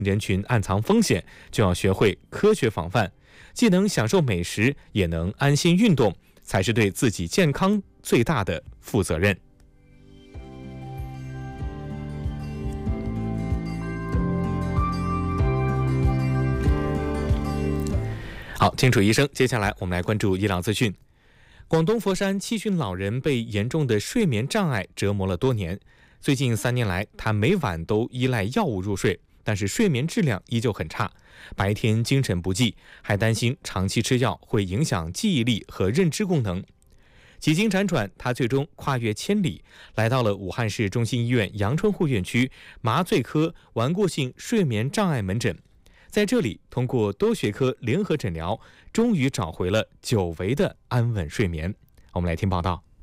人群暗藏风险，就要学会科学防范，既能享受美食，也能安心运动，才是对自己健康最大的负责任。好，清楚医生，接下来我们来关注医疗资讯。广东佛山七旬老人被严重的睡眠障碍折磨了多年，最近3年来，他每晚都依赖药物入睡，但是睡眠质量依旧很差，白天精神不济，还担心长期吃药会影响记忆力和认知功能。几经辗转，他最终跨越千里，来到了武汉市中心医院阳春沪院区麻醉科顽固性睡眠障碍门诊。在这里，通过多学科联合诊疗，终于找回了久违的安稳睡眠。我们来听报道。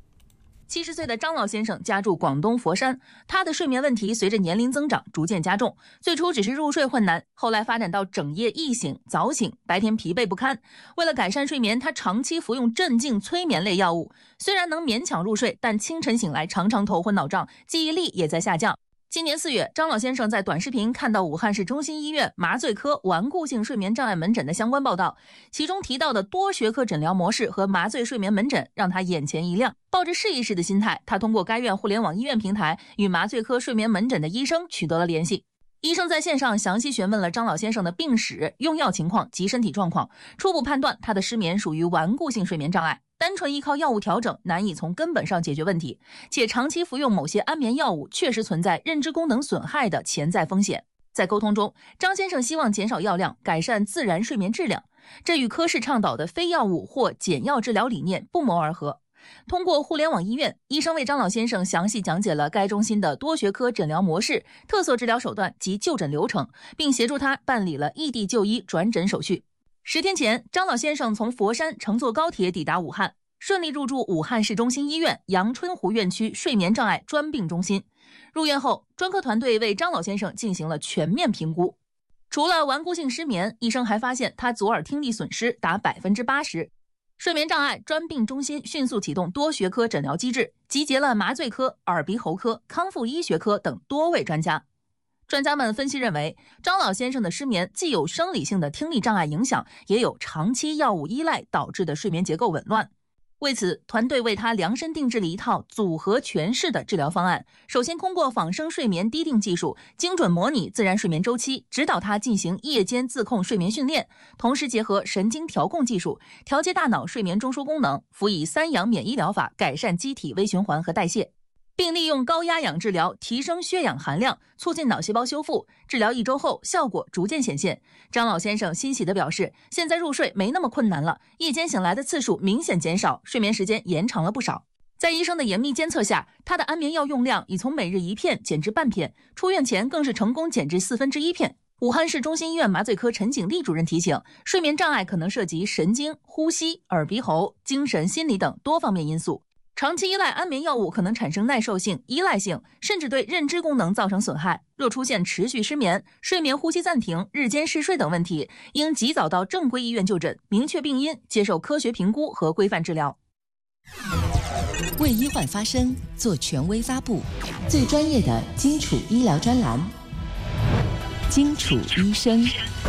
70岁的张老先生家住广东佛山，他的睡眠问题随着年龄增长逐渐加重，最初只是入睡困难，后来发展到整夜易醒、早醒，白天疲惫不堪。为了改善睡眠，他长期服用镇静催眠类药物，虽然能勉强入睡，但清晨醒来常常头昏脑胀，记忆力也在下降。今年4月，张老先生在短视频看到武汉市中心医院麻醉科顽固性睡眠障碍门诊的相关报道，其中提到的多学科诊疗模式和麻醉睡眠门诊让他眼前一亮。抱着试一试的心态，他通过该院互联网医院平台与麻醉科睡眠门诊的医生取得了联系。医生在线上详细询问了张老先生的病史、用药情况及身体状况，初步判断他的失眠属于顽固性睡眠障碍，单纯依靠药物调整难以从根本上解决问题，且长期服用某些安眠药物确实存在认知功能损害的潜在风险。在沟通中，张先生希望减少药量，改善自然睡眠质量，这与科室倡导的非药物或减药治疗理念不谋而合。通过互联网医院，医生为张老先生详细讲解了该中心的多学科诊疗模式、特色治疗手段及就诊流程，并协助他办理了异地就医转诊手续。10天前，张老先生从佛山乘坐高铁抵达武汉，顺利入住武汉市中心医院阳春湖院区睡眠障碍专病中心。入院后，专科团队为张老先生进行了全面评估。除了顽固性失眠，医生还发现他左耳听力损失达 80%。睡眠障碍专病中心迅速启动多学科诊疗机制，集结了麻醉科、耳鼻喉科、康复医学科等多位专家。专家们分析认为，张老先生的失眠既有生理性的听力障碍影响，也有长期药物依赖导致的睡眠结构紊乱。为此，团队为他量身定制了一套组合全式的治疗方案。首先通过仿生睡眠滴定技术，精准模拟自然睡眠周期，指导他进行夜间自控睡眠训练，同时结合神经调控技术，调节大脑睡眠中枢功能，辅以3氧免疫疗法改善机体微循环和代谢，并利用高压氧治疗提升血氧含量，促进脑细胞修复。治疗1周后，效果逐渐显现。张老先生欣喜地表示，现在入睡没那么困难了，夜间醒来的次数明显减少，睡眠时间延长了不少。在医生的严密监测下，他的安眠药用量已从每日1片减至半片，出院前更是成功减至1/4片。武汉市中心医院麻醉科陈景丽主任提醒，睡眠障碍可能涉及神经、呼吸、耳鼻喉、精神、心理等多方面因素。长期依赖安眠药物可能产生耐受性、依赖性，甚至对认知功能造成损害。若出现持续失眠、睡眠呼吸暂停、日间嗜睡等问题，应及早到正规医院就诊，明确病因，接受科学评估和规范治疗。 为医患发声，做权威发布，最专业的基础医疗专栏，基础医生。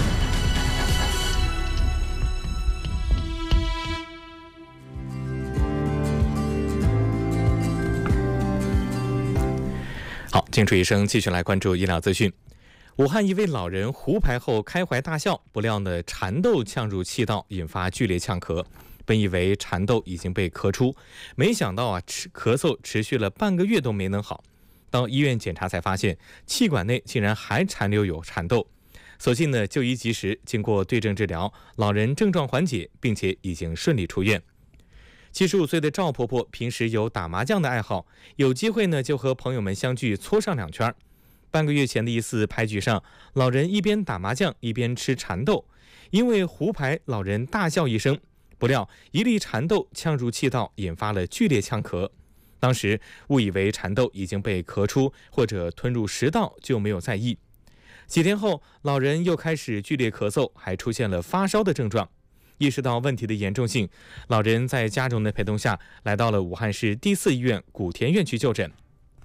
好，基础医生继续来关注医疗资讯。武汉一位老人胡牌后开怀大笑，不料呢蚕豆呛入气道，引发剧烈呛咳。本以为蚕豆已经被咳出，没想到咳嗽持续了半个月都没能好。到医院检查才发现，气管内竟然还残留有蚕豆。所幸呢就医及时，经过对症治疗，老人症状缓解，并且已经顺利出院。75岁的赵婆婆平时有打麻将的爱好，有机会呢就和朋友们相聚搓上2圈。半个月前的一次牌局上，老人一边打麻将一边吃蚕豆，因为胡牌，老人大笑一声，不料一粒蚕豆呛入气道，引发了剧烈呛咳。当时误以为蚕豆已经被咳出或者吞入食道，就没有在意。几天后，老人又开始剧烈咳嗽，还出现了发烧的症状。意识到问题的严重性，老人在家中的陪同下来到了武汉市第4医院古田院区就诊。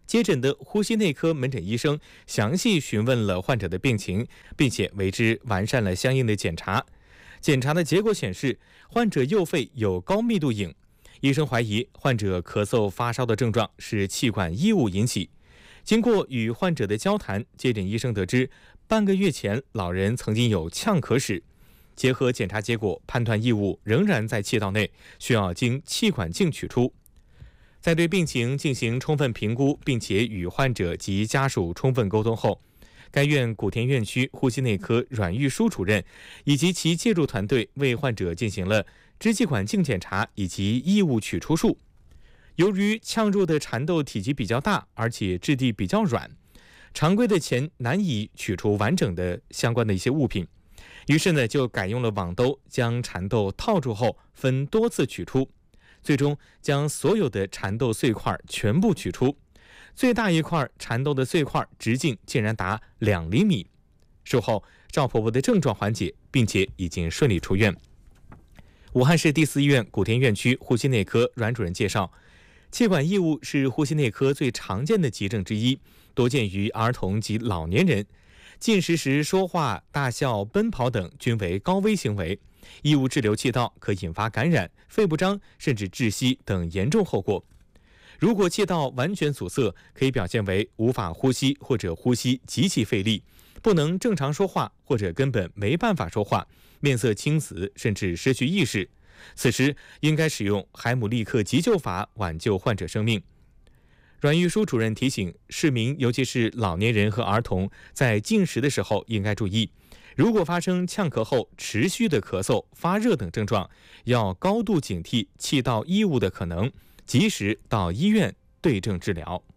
接诊的呼吸内科门诊医生详细询问了患者的病情，并且为之完善了相应的检查。检查的结果显示，患者右肺有高密度影，医生怀疑患者咳嗽发烧的症状是气管异物引起。经过与患者的交谈，接诊医生得知，半个月前老人曾经有呛咳史，结合检查结果，判断异物仍然在气道内，需要经气管镜取出。在对病情进行充分评估，并且与患者及家属充分沟通后，该院古田院区呼吸内科阮玉书主任以及其介入团队为患者进行了支气管镜检查以及异物取出术。由于呛入的蚕豆体积比较大，而且质地比较软，常规的钳难以取出完整的相关的一些物品，于是呢就改用了网兜，将蚕豆套住后分多次取出，最终将所有的蚕豆碎块全部取出。最大一块蚕豆的碎块直径竟然达2厘米。术后，赵婆婆的症状缓解，并且已经顺利出院。武汉市第4医院古田院区呼吸内科阮主任介绍，气管异物是呼吸内科最常见的急症之一，多见于儿童及老年人。进食时说话、大笑、奔跑等均为高危行为。异物滞留气道可引发感染、肺不张甚至窒息等严重后果。如果气道完全阻塞，可以表现为无法呼吸或者呼吸极其费力，不能正常说话或者根本没办法说话，面色青紫甚至失去意识。此时应该使用海姆立克急救法挽救患者生命。阮玉书主任提醒市民，尤其是老年人和儿童，在进食的时候应该注意，如果发生呛咳后持续的咳嗽、发热等症状，要高度警惕气道异物的可能，及时到医院对症治疗。